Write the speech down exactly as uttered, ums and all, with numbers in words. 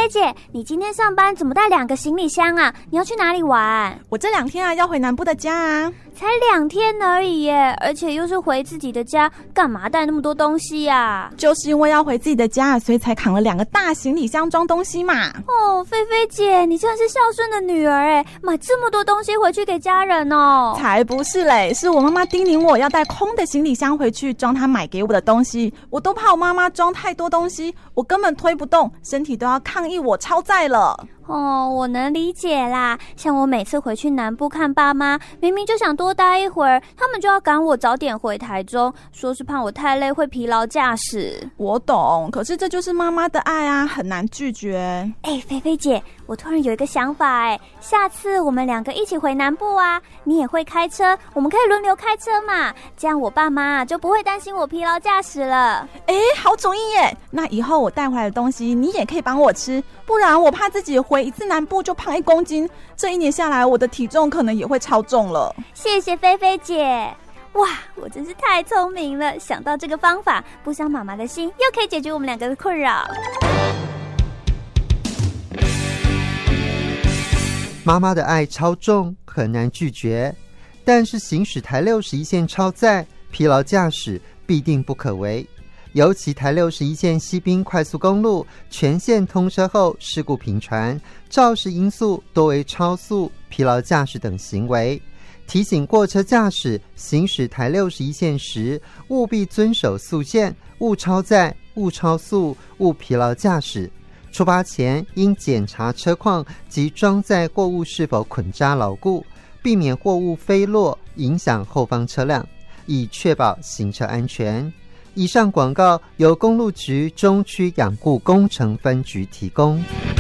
菲姐，你今天上班怎么带两个行李箱啊？你要去哪里玩？ 我这两天啊要回南部的家啊。 才两天而已耶，而且又是回自己的家，干嘛带那么多东西啊？ 就是因为要回自己的家，所以才扛了两个大行李箱装东西嘛。 哦，菲菲姐，你真的是孝顺的女儿耶，买这么多东西回去给家人哦。 才不是嘞，是我妈妈叮咛我要带空的行李箱回去装她买给我的东西，我都怕我妈妈装太多东西，我根本推不动，身体都要抗议我超载了。 哦，我能理解啦。像我每次回去南部看爸妈，明明就想多待一会儿，他们就要赶我早点回台中，说是怕我太累会疲劳驾驶。 我懂，可是这就是妈妈的爱啊，很难拒绝。 哎，菲菲姐，我突然有一个想法哎，下次我们两个一起回南部啊，你也会开车，我们可以轮流开车嘛，这样我爸妈就不会担心我疲劳驾驶了。 哎，好主意耶！那以后我带回来的东西你也可以帮我吃，不然我怕自己回一次南部就胖一公斤，这一年下来我的体重可能也会超重了。 谢谢菲菲姐。哇，我真是太聪明了，想到这个方法，不伤妈妈的心，又可以解决我们两个的困扰。 妈妈的爱超重，很难拒绝，但是行驶台六十一线超载，疲劳驾驶必定不可为。尤其台六十一线西滨快速公路全线通车后，事故频传，肇事因素多为超速、疲劳驾驶等行为。提醒过车驾驶行驶台六十一线时，务必遵守速限，勿超载、勿超速、勿疲劳驾驶。出发前应检查车况及装载货物是否捆扎牢固，避免货物飞落影响后方车辆，以确保行车安全。以上广告由公路局中区养护工程分局提供。